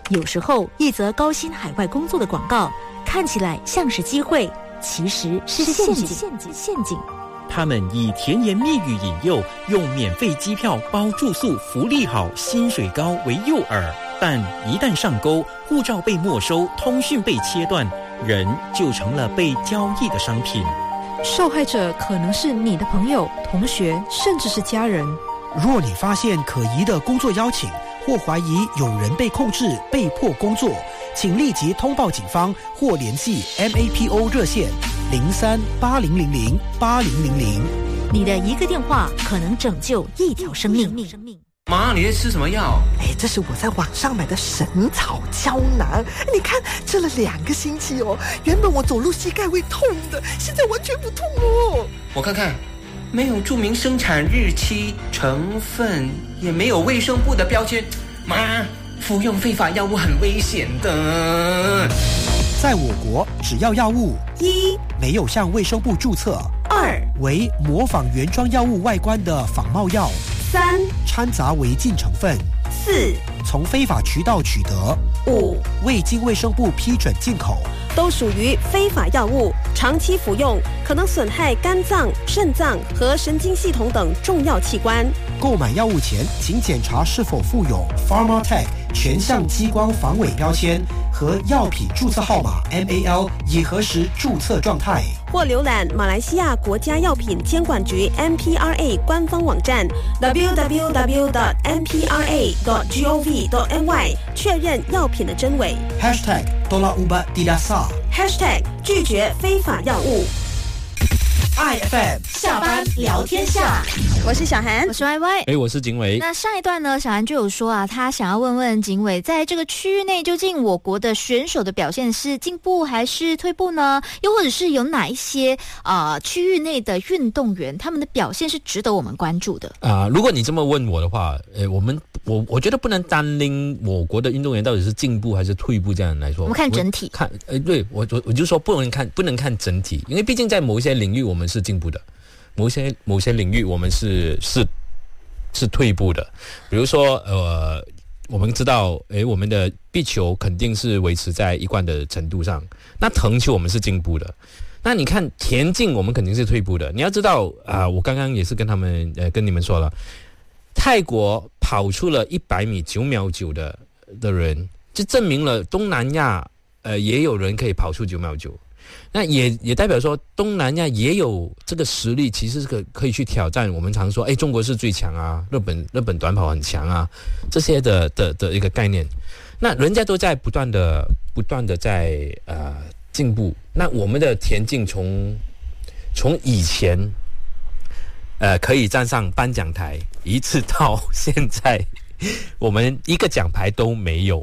有时候一则高薪海外工作的广告看起来像是机会，其实是陷阱。 他们以甜言蜜语引诱，用免费机票包住宿、福利好、薪水高为诱饵，但一旦上钩，护照被没收，通讯被切断，人就成了被交易的商品。 受害者可能是你的朋友、同学，甚至是家人。 若你发现可疑的工作邀请，或怀疑有人被控制、被迫工作，请立即通报警方或联系 MAPO 热线03-8000-8000。 你的一个电话可能拯救一条生命。 妈，你在吃什么药？ 这是我在网上买的神草胶囊，你看吃了2个星期哦，原本我走路膝盖会痛的，现在完全不痛哦。 我看看，没有注明生产日期、成分，也没有卫生部的标签。妈，服用非法药物很危险的。 在我国，只要药物 1 没有向卫生部注册 ，2 为模仿原装药物外观的仿冒药 ，3 掺杂违禁成分 ，4 从非法渠道取得 ，5 未经卫生部批准进口， 都属于非法药物，长期服用可能损害肝脏、肾脏和神经系统等重要器官。 购买药物前，请检查是否附有 Pharmatech 全向激光防伪标签和药品注册号码 MAL， 以核实注册状态。 或浏览马来西亚国家药品监管局 MPRA 官方网站 www.mpra.gov.my 确认药品的真伪。 #Tolak ubat tidak sah， 拒绝非法药物。 IFM 下班聊天下， 我是小韩， 我是 YY， 我是景伟。 那上一段呢，小韩就有说啊，他想要问问景伟，在这个区域内，究竟我国的选手的表现是进步还是退步呢？又或者是有哪一些区域内的运动员，他们的表现是值得我们关注的？ 如果你这么问我的话，我觉得不能单拎我国的运动员到底是进步还是退步这样来说。 我们看整体。 对，我就说不能看整体，因为毕竟在某一些领域我们是进步的，某些领域我们是退步的。比如说我们知道我们的壁球肯定是维持在一贯的程度上，那藤球我们是进步的。那你看田径我们肯定是退步的。你要知道我刚刚也是跟你们说了，泰国跑出了100米9秒9的人，就证明了东南亚也有人可以跑出9秒9。那也代表说东南亚也有这个实力，其实是可以去挑战我们常说中国是最强啊，日本短跑很强啊，这些的一个概念。那人家都在不断的在进步。那我们的田径从以前可以站上颁奖台一次到现在我们一个奖牌都没有，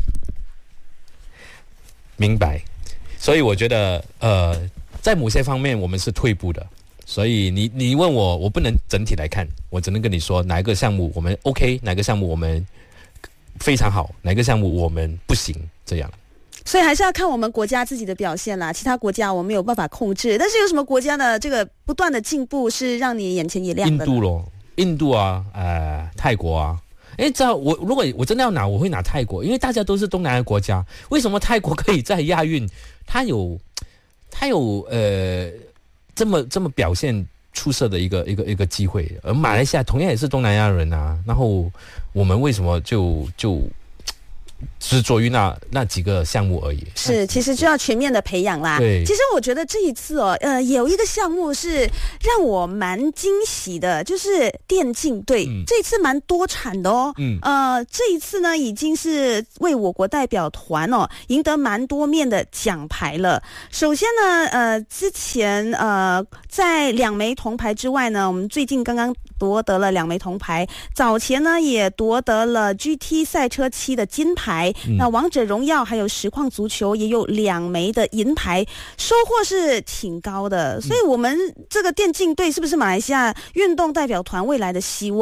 明白？所以我觉得在某些方面我们是退步的。所以你问我不能整体来看，我只能跟你说哪一个项目我们 OK， 哪个项目我们非常好，哪个项目我们不行，这样。 所以还是要看我们国家自己的表现啦，其他国家我们没有办法控制。但是有什么国家的这个不断的进步是让你眼前一亮的？ 印度啊，泰国啊。如果我真的要拿，我会拿泰国，因为大家都是东南亚国家。为什么泰国可以在亚运？他有这么表现出色的一个机会，而马来西亚同样也是东南亚人啊。然后我们为什么就执着于那几个项目而已？ 是，其实就要全面的培养啦。 对， 其实我觉得这一次有一个项目是让我蛮惊喜的，就是电竞队，这一次蛮多产的哦。这一次呢，已经是为我国代表团赢得蛮多面的奖牌了。首先呢，之前在2枚铜牌之外呢，我们最近刚刚夺得了2枚铜牌，早前呢也夺得了 GT 赛车7的金牌。那王者荣耀还有实况足球也有2枚的银牌，收获是挺高的。所以我们这个电竞队是不是马来西亚运动代表团未来的希望呢？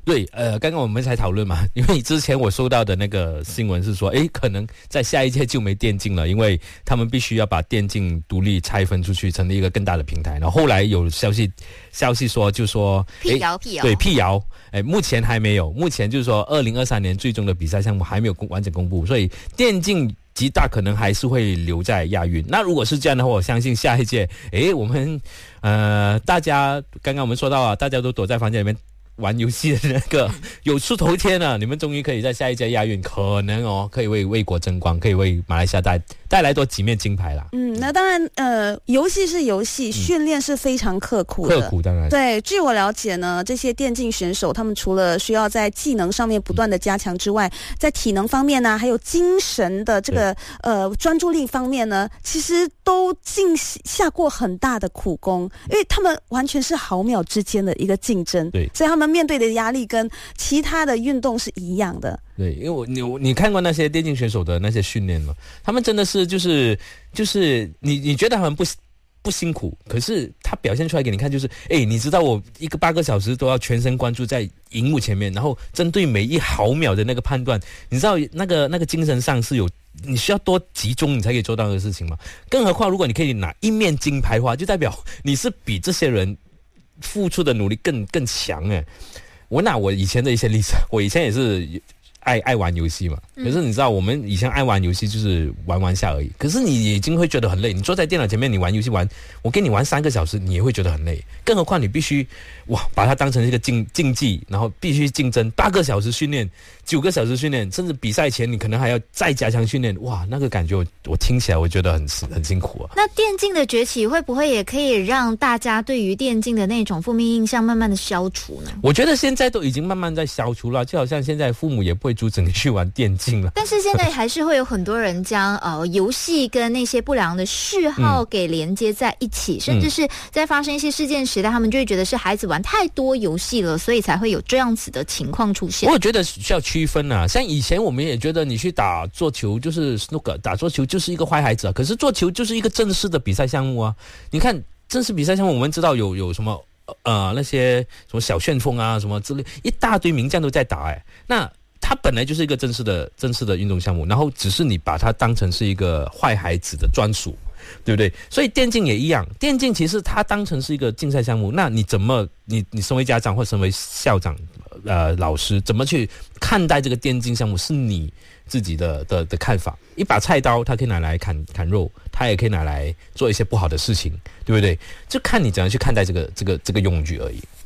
对，刚刚我们才讨论嘛，因为之前我收到的那个新闻是说，可能在下一届就没电竞了，因为他们必须要把电竞独立拆分出去，成立一个更大的平台。然后后来有消息说，就说辟谣， 对，辟谣，目前还没有，目前就是说2023年最终的比赛项目还没有完整公布，所以电竞极大可能还是会留在亚运。那如果是这样的话，我相信下一届，我们大家刚刚我们说到啊，大家都躲在房间里面玩游戏的那个有出头天了，你们终于可以在下一届亚运可能可以为国争光，可以为马来西亚带来多几面金牌啦。 那当然游戏是游戏，训练是非常刻苦的。 刻苦当然。 对，据我了解呢，这些电竞选手他们除了需要在技能上面不断的加强之外，在体能方面呢，还有精神的这个专注力方面呢，其实都下过很大的苦功，因为他们完全是毫秒之间的一个竞争。 对， 所以他们面对的压力跟其他的运动是一样的。 对，因为你看过那些电竞选手的那些训练吗？他们真的是就是你觉得他们不辛苦，可是他表现出来给你看，就是你知道我一个8个小时都要全神贯注在荧幕前面，然后针对每一毫秒的那个判断，你知道那个精神上是有你需要多集中你才可以做到的事情嘛。更何况如果你可以拿一面金牌的话，就代表你是比这些人付出的努力更强。我拿我以前的一些例子，我以前也是爱玩游戏嘛，可是你知道我们以前爱玩游戏就是玩下而已，可是你已经会觉得很累，你坐在电脑前面你玩游戏我给你玩3个小时你也会觉得很累，更何况你必须把它当成一个竞技，然后必须竞争8个小时训练9个小时训练，甚至比赛前你可能还要再加强训练，那个感觉我听起来我觉得很辛苦啊。 那电竞的崛起会不会也可以让大家对于电竞的那种负面印象慢慢的消除呢？ 我觉得现在都已经慢慢在消除了，就好像现在父母也不会阻止你去玩电竞了。 但是现在还是会有很多人将游戏跟那些不良的嗜好给连接在一起，甚至是在发生一些事件时代，他们就会觉得是孩子玩太多游戏了，所以才会有这样子的情况出现。 我觉得需要区分啊，像以前我们也觉得你去打桌球就是 snooker， 打桌球就是一个坏孩子啊，可是桌球就是一个正式的比赛项目啊。你看正式比赛项目，我们知道有什么那些什么小旋风啊什么之类，一大堆名将都在打那它本来就是一个正式的运动项目，然后只是你把它当成是一个坏孩子的专属，对不对？所以电竞也一样，电竞其实它当成是一个竞赛项目，那你怎么你身为家长或身为校长老师怎么去看待这个电竞项目，是你自己的看法。一把菜刀它可以拿来砍肉，它也可以拿来做一些不好的事情，对不对？就看你怎样去看待这个用具而已。